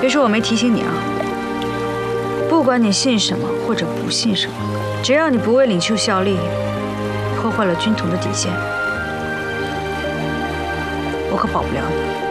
别说我没提醒你啊。不管你信什么或者不信什么，只要你不为领袖效力，破坏了军统的底线，我可保不了你。